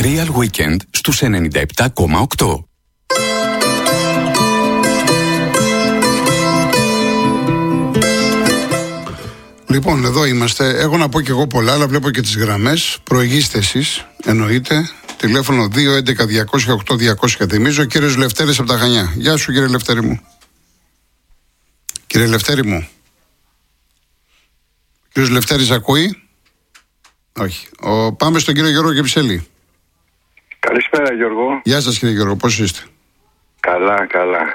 Real Weekend στους 97,8. Λοιπόν, εδώ είμαστε. Έχω να πω και εγώ πολλά, αλλά βλέπω και τις γραμμές. Προηγήστε εσείς, εννοείται. Τηλέφωνο 211-200-8200. Θυμίζω, κύριος Λευτέρης από τα Χανιά. Γεια σου, κύριε Λευτέρη μου. Κύριε Λευτέρη μου. Κύριος Λευτέρης ακούει? Όχι. Πάμε στον κύριο Γιώργο Κυψέλη. Καλησπέρα, Γιώργο. Γεια σας, κύριε Γιώργο, πώς είστε? Καλά.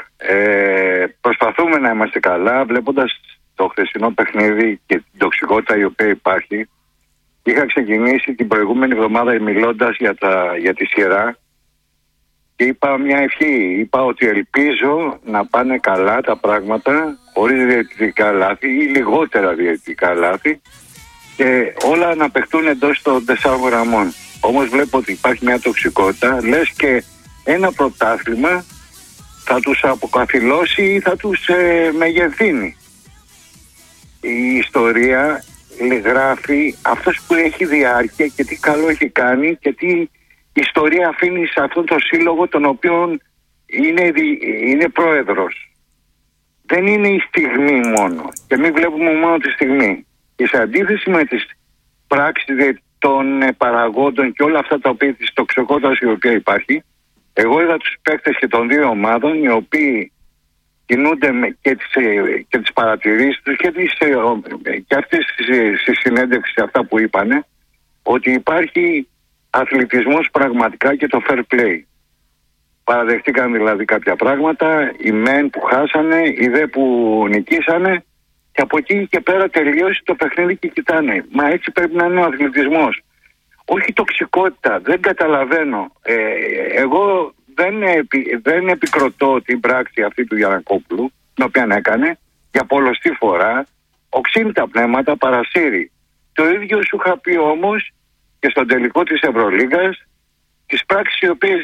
Προσπαθούμε να είμαστε καλά. Βλέποντας το χθεσινό παιχνίδι και την τοξικότητα η οποία υπάρχει, είχα ξεκινήσει την προηγούμενη εβδομάδα μιλώντας για τη σειρά και είπα μια ευχή. Είπα ότι ελπίζω να πάνε καλά τα πράγματα, χωρίς διαιτητικά λάθη ή λιγότερα διαιτητικά λάθη, και όλα να παιχτούν εντός των 4 γραμμών. Όμως βλέπω ότι υπάρχει μια τοξικότητα, λες και ένα πρωτάθλημα θα τους αποκαθιλώσει ή θα τους μεγεθύνει. Η ιστορία γράφει αυτός που έχει διάρκεια και τι καλό έχει κάνει και τι ιστορία αφήνει σε αυτόν τον σύλλογο, τον οποίον είναι πρόεδρος. Δεν είναι η στιγμή μόνο, και μην βλέπουμε μόνο τη στιγμή. Και σε αντίθεση με τις πράξεις των παραγόντων και όλα αυτά τα οποία, της τοξικότητας η οποία υπάρχει, εγώ είδα τους παίκτες και των δύο ομάδων, οι οποίοι κινούνται και τις παρατηρήσεις τους και αυτές στις συνέντευξεις αυτά που είπανε, ότι υπάρχει αθλητισμός πραγματικά και το fair play. Παραδεχτήκαν δηλαδή κάποια πράγματα, οι μεν που χάσανε, οι δε που νικήσανε, και από εκεί και πέρα τελειώσει το παιχνίδι και κοιτάνε. Μα έτσι πρέπει να είναι ο αθλητισμός. Όχι τοξικότητα, δεν καταλαβαίνω. Εγώ δεν επικροτώ την πράξη αυτή του Γιαννακόπουλου, την οποία έκανε για πολλοστή φορά. Οξύνει τα πνεύματα, παρασύρει. Το ίδιο σου είχα πει όμως και στον τελικό της Ευρωλίγκας, τις πράξεις οι οποίες,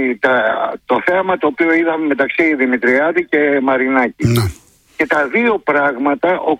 το θέαμα το οποίο είδαμε μεταξύ Δημητριάδη και Μαρινάκη. Ναι. Και τα δύο πράγματα